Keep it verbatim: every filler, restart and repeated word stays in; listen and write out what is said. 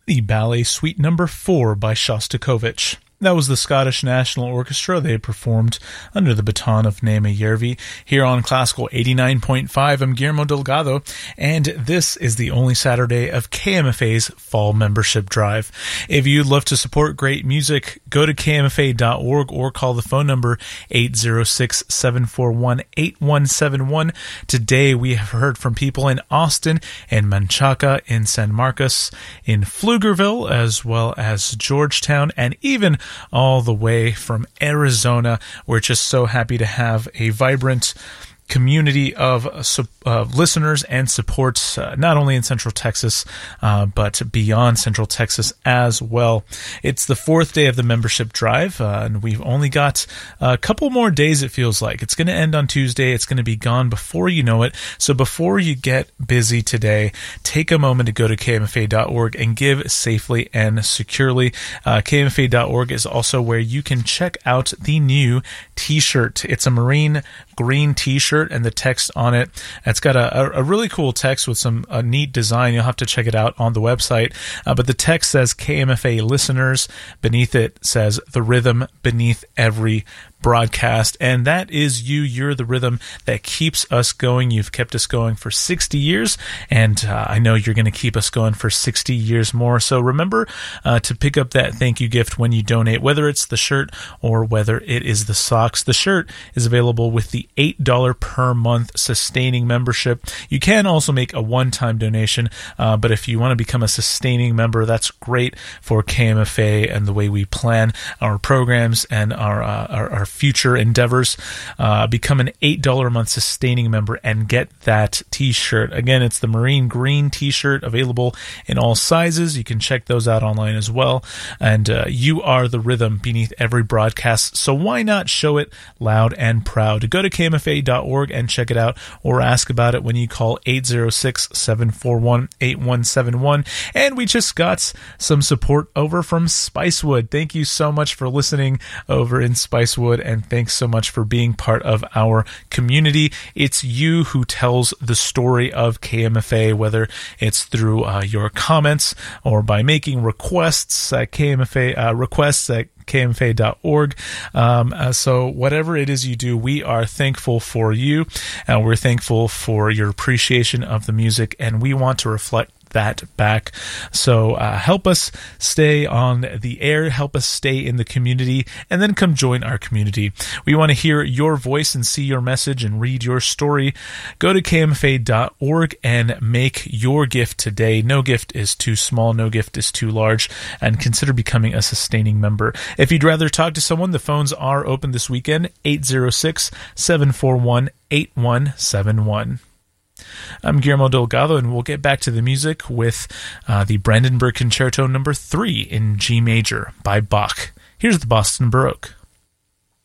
the Ballet Suite Number four by Shostakovich. That was the Scottish National Orchestra. They performed under the baton of Naima Järvi here on Classical eighty-nine point five. I'm Guillermo Delgado, and this is the only Saturday of K M F A's Fall Membership Drive. If you'd love to support great music, go to K M F A dot org or call the phone number eight zero six, seven four one, eight one seven one. Today we have heard from people in Austin, in Menchaca, in San Marcos, in Pflugerville, as well as Georgetown, and even all the way from Arizona. We're just so happy to have a vibrant community of uh, listeners and supports, uh, not only in Central Texas, uh, but beyond Central Texas as well. It's the fourth day of the membership drive, uh, and we've only got a couple more days, it feels like. It's going to end on Tuesday. It's going to be gone before you know it. So before you get busy today, take a moment to go to K M F A dot org and give safely and securely. Uh, K M F A dot org is also where you can check out the new t-shirt. It's a marine green t-shirt, and the text on it, it's got a, a really cool text with some a neat design. You'll have to check it out on the website. Uh, but the text says K M F A listeners. Beneath it says the rhythm beneath every broadcast, and that is you. You're the rhythm that keeps us going. You've kept us going for sixty years, and uh, I know you're going to keep us going for sixty years more. So remember uh, to pick up that thank you gift when you donate, whether it's the shirt or whether it is the socks. The shirt is available with the eight dollars per month sustaining membership. You can also make a one-time donation, uh, but if you want to become a sustaining member, that's great for K M F A and the way we plan our programs and our uh, our, our future endeavors. Uh, become an eight dollars a month sustaining member and get that t-shirt. Again, it's the marine green t-shirt, available in all sizes. You can check those out online as well. And uh, you are the rhythm beneath every broadcast, so why not show it loud and proud? Go to K M F A dot org and check it out, or ask about it when you call eight zero six, seven four one, eight one seven one. And we just got some support over from Spicewood. Thank you so much for listening over in Spicewood, and thanks so much for being part of our community. It's you who tells the story of K M F A, whether it's through uh, your comments or by making requests at K M F A, uh, requests at K M F A dot org. Um, uh, so whatever it is you do, we are thankful for you, and we're thankful for your appreciation of the music, and we want to reflect that back. So uh, help us stay on the air, help us stay in the community, and then come join our community. We want to hear your voice and see your message and read your story. Go to K M F A dot org and make your gift today. No gift is too small, no gift is too large, and consider becoming a sustaining member. If you'd rather talk to someone, the phones are open this weekend, eight zero six, seven four one, eight one seven one. I'm Guillermo Delgado, and we'll get back to the music with uh, the Brandenburg Concerto number three in G major by Bach. Here's the Boston Baroque.